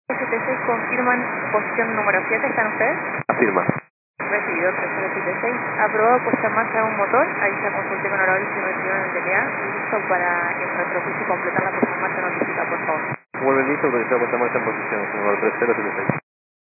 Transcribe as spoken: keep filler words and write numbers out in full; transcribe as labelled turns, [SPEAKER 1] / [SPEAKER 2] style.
[SPEAKER 1] siete seis confirman posición número siete, ¿están ustedes?
[SPEAKER 2] Afirma.
[SPEAKER 1] Recibido tres cero siete seis, aprobado puesta en marcha de un motor, ahí se consulté con horario y recibido en el D N A, listo para el retroceso y completar la puesta en marcha notifica, por favor.
[SPEAKER 2] Vuelve listo, porque está puesta en marcha en posición, número tres cero siete seis.